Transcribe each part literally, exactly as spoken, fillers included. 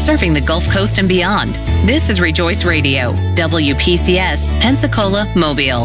serving the Gulf Coast and beyond. This is Rejoice Radio, W P C S, Pensacola, Mobile.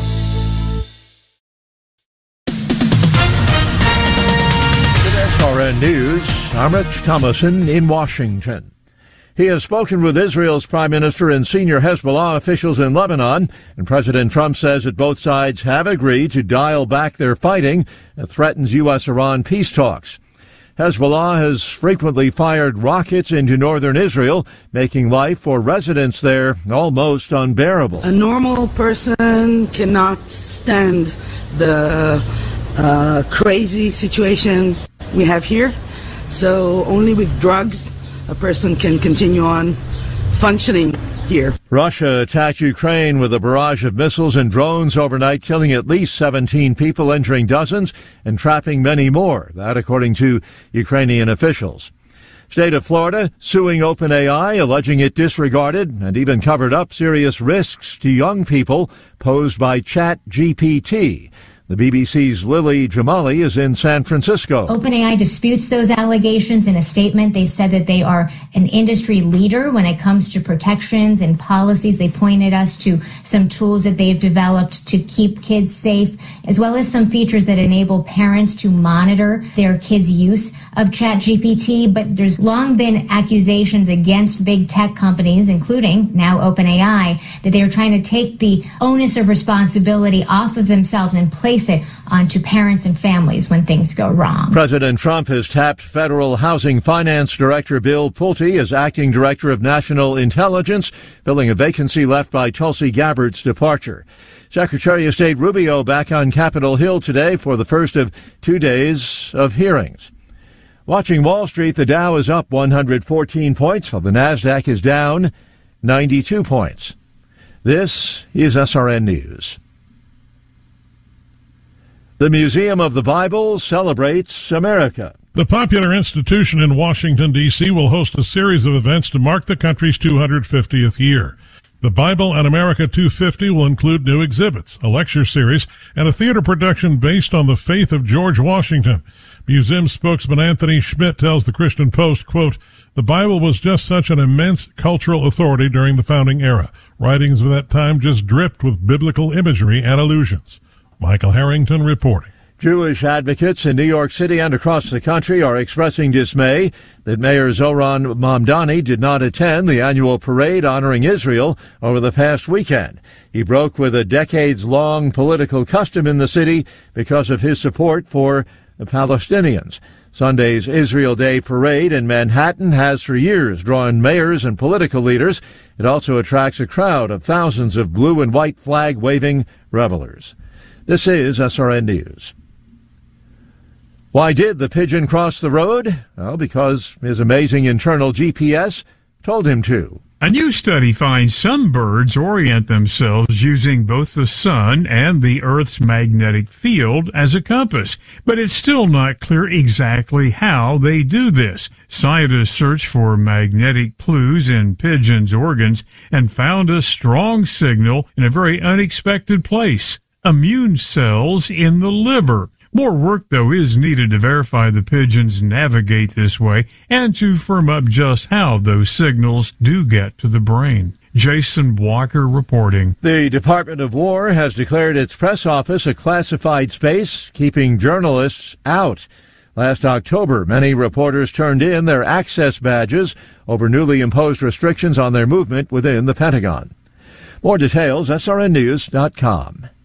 S R N News, I'm Rich Thomason in Washington. He has spoken with Israel's prime minister and senior Hezbollah officials in Lebanon, and President Trump says that both sides have agreed to dial back their fighting and threatens U S Iran peace talks. Hezbollah has frequently fired rockets into northern Israel, making life for residents there almost unbearable. A normal person cannot stand the uh, crazy situation we have here, so only with drugs a person can continue on functioning here. Russia attacked Ukraine with a barrage of missiles and drones overnight, killing at least seventeen people, injuring dozens, and trapping many more. That according to Ukrainian officials. State of Florida suing OpenAI, alleging it disregarded and even covered up serious risks to young people posed by ChatGPT. The B B C's Lily Jamali is in San Francisco. OpenAI disputes those allegations. In a statement, they said that they are an industry leader when it comes to protections and policies. They pointed us to some tools that they've developed to keep kids safe, as well as some features that enable parents to monitor their kids' use of ChatGPT. But there's long been accusations against big tech companies, including now OpenAI, that they are trying to take the onus of responsibility off of themselves and place it onto parents and families when things go wrong. President Trump has tapped Federal Housing Finance Director Bill Pulte as acting director of national intelligence, filling a vacancy left by Tulsi Gabbard's departure. Secretary of State Rubio back on Capitol Hill today for the first of two days of hearings. Watching Wall Street, the Dow is up one hundred fourteen points, while the Nasdaq is down ninety-two points. This is S R N News. The Museum of the Bible celebrates America. The popular institution in Washington, D C will host a series of events to mark the country's two hundred fiftieth year. The Bible and America two fifty will include new exhibits, a lecture series, and a theater production based on the faith of George Washington. Museum spokesman Anthony Schmidt tells the Christian Post, quote, "The Bible was just such an immense cultural authority during the founding era. Writings of that time just dripped with biblical imagery and allusions." Michael Harrington reporting. Jewish advocates in New York City and across the country are expressing dismay that Mayor Zohran Mamdani did not attend the annual parade honoring Israel over the past weekend. He broke with a decades-long political custom in the city because of his support for the Palestinians. Sunday's Israel Day parade in Manhattan has for years drawn mayors and political leaders. It also attracts a crowd of thousands of blue and white flag-waving revelers. This is S R N News. Why did the pigeon cross the road? Well, because his amazing internal G P S told him to. A new study finds some birds orient themselves using both the sun and the Earth's magnetic field as a compass, but it's still not clear exactly how they do this. Scientists searched for magnetic clues in pigeons' organs and found a strong signal in a very unexpected place: immune cells in the liver. More work, though, is needed to verify the pigeons navigate this way and to firm up just how those signals do get to the brain. Jason Walker reporting. The Department of War has declared its press office a classified space, keeping journalists out. Last October, many reporters turned in their access badges over newly imposed restrictions on their movement within the Pentagon. More details, S R N news dot com.